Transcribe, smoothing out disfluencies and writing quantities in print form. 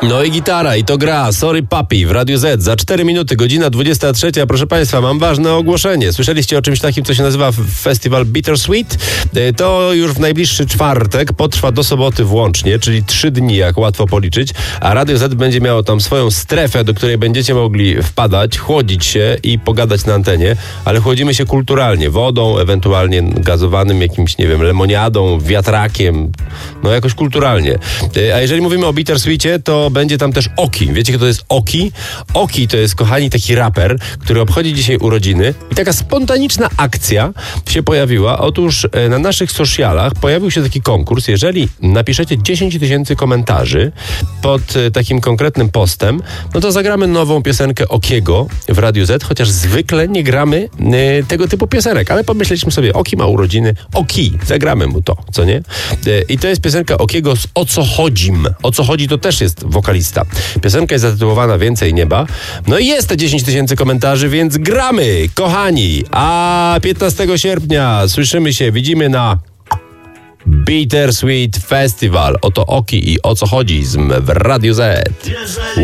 No i gitara, i to gra Sorry Papi w Radiu Z. Za 4 minuty, godzina 23. Proszę Państwa, mam ważne ogłoszenie. Słyszeliście o czymś takim, co się nazywa festiwal Bittersweet? To już w najbliższy czwartek, potrwa do soboty włącznie, czyli 3 dni, jak łatwo policzyć, a Radio Z będzie miało tam swoją strefę, do której będziecie mogli wpadać, chłodzić się i pogadać na antenie, ale chłodzimy się kulturalnie, wodą, ewentualnie gazowanym jakimś, nie wiem, lemoniadą, wiatrakiem, no jakoś kulturalnie. A jeżeli mówimy o Bittersweetie, to będzie tam też Oki. Wiecie, kto to jest Oki? Oki to jest, kochani, taki raper, który obchodzi dzisiaj urodziny i taka spontaniczna akcja się pojawiła. Otóż na naszych socialach pojawił się taki konkurs. Jeżeli napiszecie 10 000 komentarzy pod takim konkretnym postem, no to zagramy nową piosenkę Okiego w Radiu Z, chociaż zwykle nie gramy tego typu piosenek, ale pomyśleliśmy sobie, Oki ma urodziny, Oki, zagramy mu to, co nie? I to jest piosenka Okiego z O co chodzim. O co chodzi to też jest wokalista. Piosenka jest zatytułowana Więcej Nieba. No i jest te 10 000 komentarzy, więc gramy, kochani. A 15 sierpnia słyszymy się, widzimy na Bittersweet Festival. Oto Oki i O co chodzi w Radiu Z.